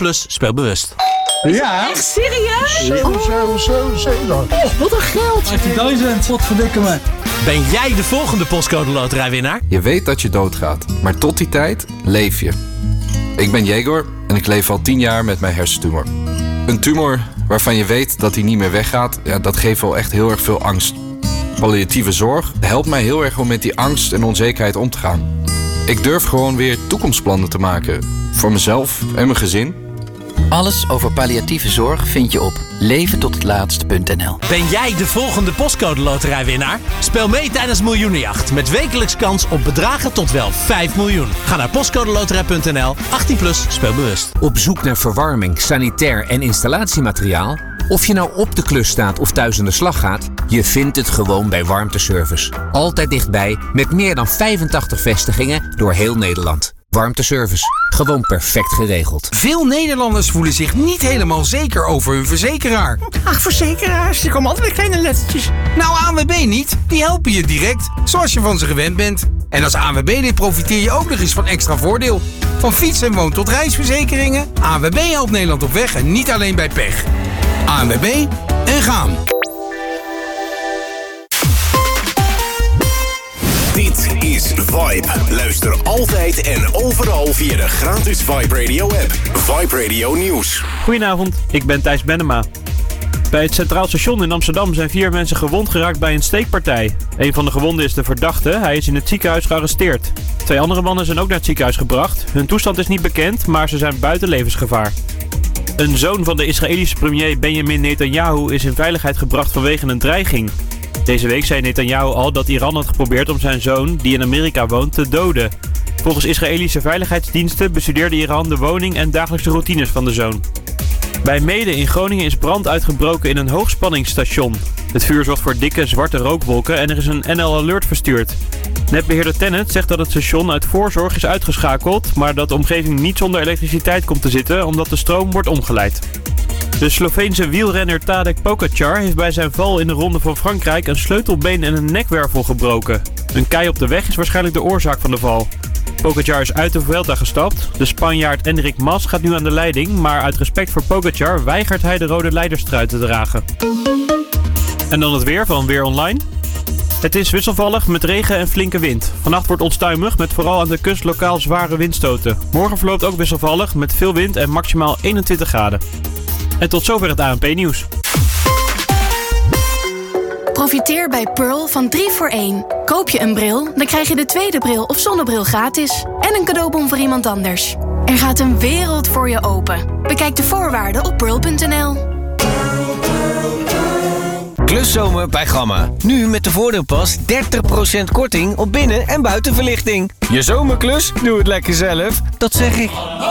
18+, speel bewust. Ja. Echt serieus? Zo. Wat een geld. 18.000, wat verdikke me. Ben jij de volgende postcode loterijwinnaar? Je weet dat je doodgaat, maar tot die tijd leef je. Ik ben Jegor en ik leef al 10 jaar met mijn hersentumor. Een tumor waarvan je weet dat hij niet meer weggaat, ja, dat geeft wel echt heel erg veel angst. Palliatieve zorg helpt mij heel erg om met die angst en onzekerheid om te gaan. Ik durf gewoon weer toekomstplannen te maken. Voor mezelf en mijn gezin. Alles over palliatieve zorg vind je op leventothetlaatst.nl. Ben jij de volgende postcode loterijwinnaar? Speel mee tijdens Miljoenenjacht met wekelijks kans op bedragen tot wel 5 miljoen. Ga naar postcodeloterij.nl, 18+, speel bewust. Op zoek naar verwarming, sanitair en installatiemateriaal? Of je nou op de klus staat of thuis aan de slag gaat, je vindt het gewoon bij Warmteservice. Altijd dichtbij, met meer dan 85 vestigingen door heel Nederland. Warmteservice. Gewoon perfect geregeld. Veel Nederlanders voelen zich niet helemaal zeker over hun verzekeraar. Ach, verzekeraars, die komen altijd met kleine lettertjes. Nou, ANWB niet. Die helpen je direct, zoals je van ze gewend bent. En als ANWB-lid profiteer je ook nog eens van extra voordeel. Van fiets- en woon- tot reisverzekeringen. ANWB helpt Nederland op weg en niet alleen bij pech. ANWB en gaan. Dit is Vibe. Luister altijd en overal via de gratis Vibe Radio app. Vibe Radio Nieuws. Goedenavond, ik ben Thijs Bennema. Bij het Centraal Station in Amsterdam zijn 4 mensen gewond geraakt bij een steekpartij. Een van de gewonden is de verdachte, hij is in het ziekenhuis gearresteerd. 2 andere mannen zijn ook naar het ziekenhuis gebracht. Hun toestand is niet bekend, maar ze zijn buiten levensgevaar. Een zoon van de Israëlische premier Benjamin Netanyahu is in veiligheid gebracht vanwege een dreiging. Deze week zei Netanyahu al dat Iran had geprobeerd om zijn zoon, die in Amerika woont, te doden. Volgens Israëlische veiligheidsdiensten bestudeerde Iran de woning en dagelijkse routines van de zoon. Bij Meeden in Groningen is brand uitgebroken in een hoogspanningsstation. Het vuur zorgt voor dikke zwarte rookwolken en er is een NL Alert verstuurd. Netbeheerder Tennet zegt dat het station uit voorzorg is uitgeschakeld, maar dat de omgeving niet zonder elektriciteit komt te zitten omdat de stroom wordt omgeleid. De Sloveense wielrenner Tadej Pogačar heeft bij zijn val in de Ronde van Frankrijk een sleutelbeen en een nekwervel gebroken. Een kei op de weg is waarschijnlijk de oorzaak van de val. Pogačar is uit de Vuelta gestapt. De Spanjaard Enric Mas gaat nu aan de leiding, maar uit respect voor Pogačar weigert hij de rode leiderstrui te dragen. En dan het weer van Weer Online. Het is wisselvallig met regen en flinke wind. Vannacht wordt onstuimig met vooral aan de kust lokaal zware windstoten. Morgen verloopt ook wisselvallig met veel wind en maximaal 21 graden. En tot zover het ANP-nieuws. Profiteer bij Pearl van 3 voor 1. Koop je een bril, dan krijg je de tweede bril of zonnebril gratis. En een cadeaubon voor iemand anders. Er gaat een wereld voor je open. Bekijk de voorwaarden op pearl.nl. Kluszomer bij Gamma. Nu met de voordeelpas 30% korting op binnen- en buitenverlichting. Je zomerklus? Doe het lekker zelf. Dat zeg ik.